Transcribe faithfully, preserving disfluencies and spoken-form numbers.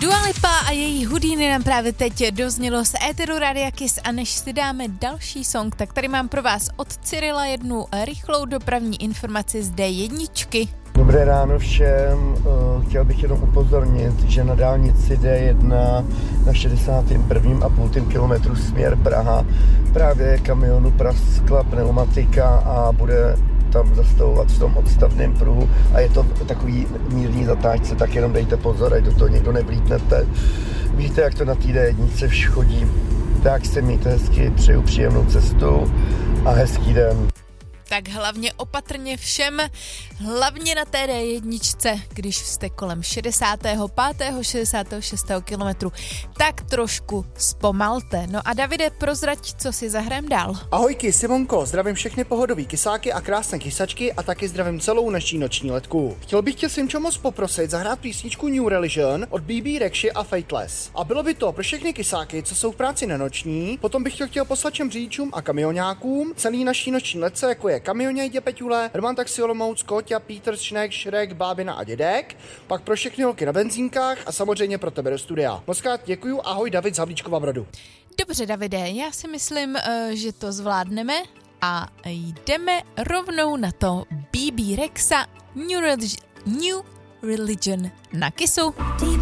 Dua Lipa a její Houdini nám právě teď doznělo z éteru Rádia Kiss a než si dáme další song, tak tady mám pro vás od Cyrila jednu rychlou dopravní informaci z dé jedna. Dobré ráno všem, chtěl bych jenom upozornit, že na dálnici dé jedna na šedesátém prvním a půl kilometru směr Praha právě kamionu praskla pneumatika a bude tam zastavovat v tom odstavném pruhu a je to takový mírný zatáčce, tak jenom dejte pozor, ať do toho někdo nevlítnete. Víte, jak to na té dé jedna vš chodí. Tak se mějte hezky, přeju příjemnou cestu a hezký den. Tak hlavně opatrně všem, hlavně na té dé jedna, když jste kolem šedesátého pátého šedesátého šestého kilometru, tak trošku zpomalte. No a Davide, prozrať, co si zahrajem dál. Ahojky, Simonko, zdravím všechny pohodový kysáky a krásné kysačky a taky zdravím celou naší noční letku. Chtěl bych tě, Simčo, moc poprosit zahrát písničku New Religion od bé bé Rexhy a Fateless. A bylo by to pro všechny kysáky, co jsou v práci na noční, potom bych to chtěl poslat všem řidičům a kamionákům, celý naší noční letce, jako je Kamionějde Peťule, Roman Taxi Olomouc, Kóťa, Pítr, Šnek, Šrek, Bábina a Dědek, pak pro všechny holky na benzínkách a samozřejmě pro tebe do studia. Mockrát děkuju, ahoj David z Havlíčkova Brodu. Dobře, Davide, já si myslím, že to zvládneme a jdeme rovnou na to bé bé Rexa New Religion, New Religion na Kissu.